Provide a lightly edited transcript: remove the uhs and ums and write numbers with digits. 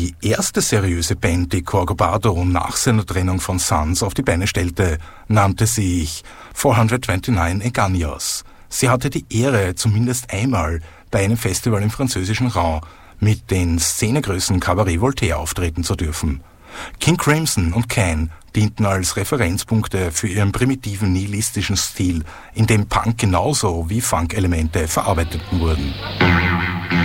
Die erste seriöse Band, die Corcovado nach seiner Trennung von Sons auf die Beine stellte, nannte sich 429 Engaños. Sie hatte die Ehre, zumindest einmal bei einem Festival im französischen Raum mit den Szenegrößen Cabaret Voltaire auftreten zu dürfen. King Crimson und Can dienten als Referenzpunkte für ihren primitiven nihilistischen Stil, in dem Punk genauso wie Funk-Elemente verarbeitet wurden.